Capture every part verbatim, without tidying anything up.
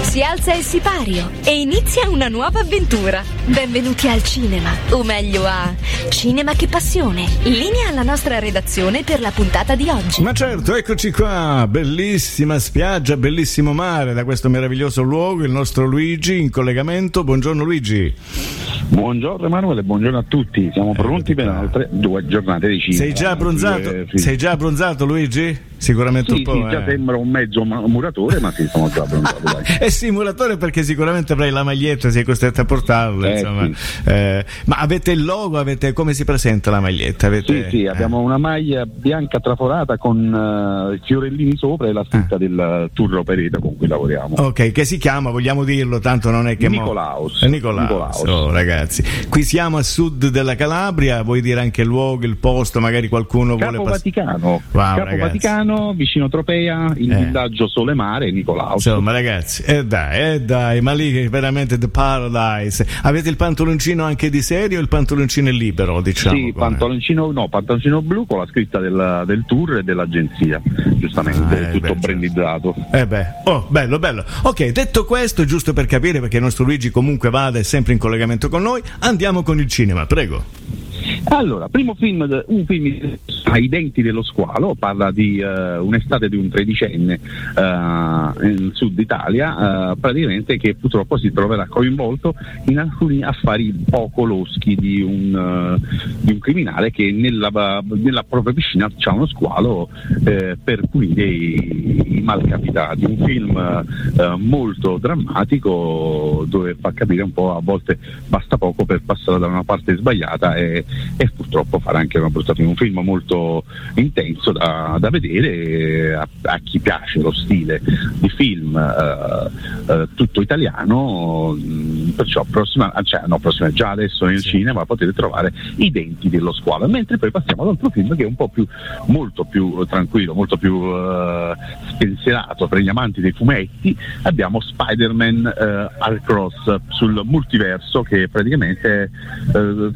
Si alza il sipario e inizia una nuova avventura. Benvenuti al cinema, o meglio a Cinema che Passione. Linea alla nostra redazione per la puntata di oggi. Ma certo, eccoci qua, bellissima spiaggia, bellissimo mare, da questo meraviglioso luogo, il nostro Luigi in collegamento. Buongiorno Luigi. Buongiorno Emanuele, buongiorno a tutti, siamo pronti eh, per altre due giornate di cinema. Sei già abbronzato? Due, sì. Sei già abbronzato Luigi? Sicuramente sì, un po'. Sì, eh. già sembra un mezzo muratore, ma sì, sono già abbronzato. Dai. Eh sì, muratore, perché sicuramente avrai la maglietta, sei costretto a portarla. Eh, insomma. sì. Eh, ma avete il logo, avete come si presenta la maglietta? Avete... Sì, sì, eh. abbiamo una maglia bianca traforata con uh, i fiorellini sopra e la scritta ah. del tour operator con cui lavoriamo. Ok, che si chiama, vogliamo dirlo, tanto non è che Nicolaus. Mo... Nicolaus. Nicolaus. Oh, ragazzi, qui siamo a sud della Calabria, vuoi dire anche il luogo, il posto, magari qualcuno Capo vuole passare. Vaticano. Wow, Capo ragazzi. Vaticano, vicino Tropea, il eh. villaggio Sole Mare, Nicolaus. Insomma, ragazzi, e eh dai, eh dai, ma lì è veramente the paradise. Avete il pantaloncino anche di serie o il pantaloncino è libero, diciamo? Sì, pantaloncino, no, pantaloncino blu con la scritta del, del tour e dell'agenzia, giustamente, ah, eh, tutto beh, brandizzato. Eh beh, oh, bello, bello. Ok, detto questo, giusto per capire, perché il nostro Luigi comunque vada, è sempre in collegamento con noi, andiamo con il cinema, prego. Allora, primo film, un film ai denti dello squalo, parla di uh, un'estate di un tredicenne uh, nel sud Italia, uh, praticamente che purtroppo si troverà coinvolto in alcuni affari poco loschi di un, uh, di un criminale che nella, nella propria piscina c'ha uno squalo uh, per punire i, i malcapitati. Un film uh, molto drammatico, dove fa capire un po', a volte basta poco per passare da una parte sbagliata e e purtroppo fare anche una brutta fine. Un film molto intenso da, da vedere a, a chi piace lo stile di film uh, uh, tutto italiano, perciò prossima, cioè no, prossima già adesso nel sì. cinema potete trovare I denti dello squalo, mentre poi passiamo ad altro film che è un po' più, molto più tranquillo, molto più uh, spensierato per gli amanti dei fumetti. Abbiamo Spider-Man uh, Across sul multiverso, che praticamente uh,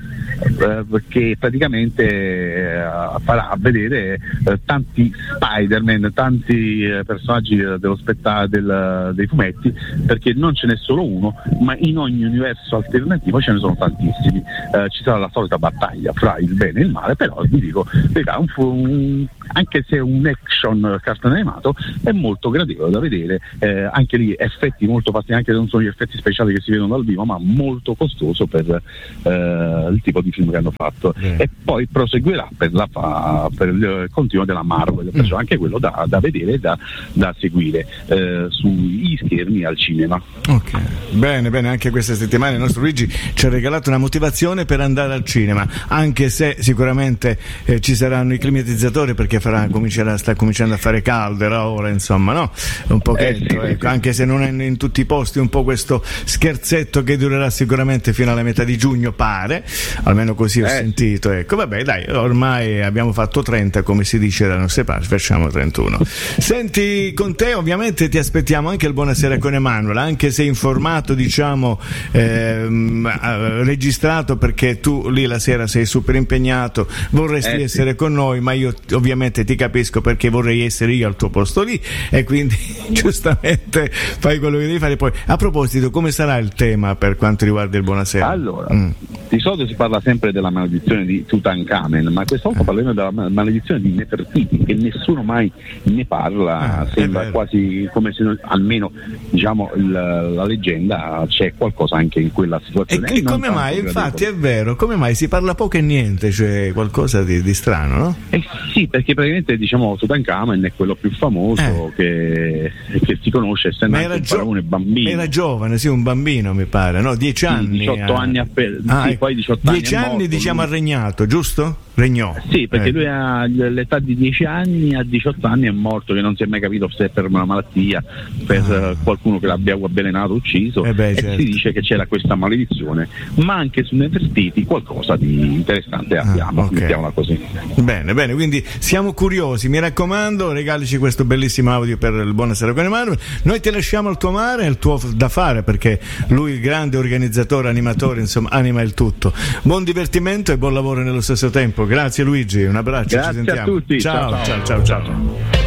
uh, che praticamente eh, farà vedere eh, tanti Spider-Man, tanti eh, personaggi dello spettacolo del, dei fumetti, perché non ce n'è solo uno, ma in ogni universo alternativo ce ne sono tantissimi. Eh, ci sarà la solita battaglia fra il bene e il male, però vi dico, un, un, anche se è un action cartone animato, è molto gradevole da vedere, eh, anche lì effetti molto fatti, anche se non sono gli effetti speciali che si vedono dal vivo, ma molto costoso per eh, il tipo di film che hanno fatto. Mm. E poi proseguirà per, la, per il continuo della Marvel, perciò mm. anche quello da, da vedere e da, da seguire eh, sugli schermi al cinema. Ok, bene, bene, anche questa settimana il nostro Luigi ci ha regalato una motivazione per andare al cinema, anche se sicuramente eh, ci saranno i climatizzatori, perché farà, comincerà, sta cominciando a fare caldo ora, insomma, no? Un pochetto, eh sì, ecco, sì. Anche se non è in tutti i posti, un po' questo scherzetto che durerà sicuramente fino alla metà di giugno, pare, almeno così ho eh. sentito, ecco, vabbè, dai, ormai abbiamo fatto trenta, come si dice da nostre parti, facciamo trentuno. Senti, con te ovviamente ti aspettiamo anche il Buonasera con Emanuele, anche se in formato, diciamo, ehm, registrato, perché tu lì la sera sei super impegnato, vorresti eh, essere sì. con noi, ma io ovviamente ti capisco, perché vorrei essere io al tuo posto lì, e quindi giustamente fai quello che devi fare. Poi, a proposito, come sarà il tema per quanto riguarda il Buonasera? Allora, mm. di solito si parla sempre della maledizione di Tutankhamen, ma questa volta parleremo della maledizione di Nefertiti, che nessuno mai ne parla, ah, sembra quasi come se non, almeno diciamo il, la leggenda, c'è qualcosa anche in quella situazione. E, e come mai, infatti è vero, come mai si parla poco e niente, cioè qualcosa di, di strano, no? Eh sì, perché praticamente diciamo Tutankhamen è quello più famoso eh. che, che si conosce, essendo anche un gio- faraone bambino. Era giovane, sì, un bambino mi pare, no? Dieci sì, anni. diciotto eh. anni appena, ah, sì, poi diciotto dieci anni, anni morto, diciamo lui. ha regnato, giusto? Regnò. Sì, perché eh. lui ha l'età di dieci anni, a diciotto anni è morto, che non si è mai capito se è per una malattia, per ah. qualcuno che l'abbia avvelenato, ucciso, eh beh, e certo. si dice che c'era questa maledizione, ma anche su Nefertiti qualcosa di interessante abbiamo, ah, okay. mettiamola così. Bene, bene, quindi siamo curiosi, mi raccomando, regalici questo bellissimo audio per il Buonasera con Emanuele. Noi ti lasciamo al tuo mare, il tuo da fare, perché lui, il grande organizzatore, animatore, insomma, anima il tutto. Buon divertimento e buon lavoro nello stesso tempo. Grazie Luigi, un abbraccio, Grazie ci sentiamo. a tutti. Ciao, ciao, ciao, ciao. ciao.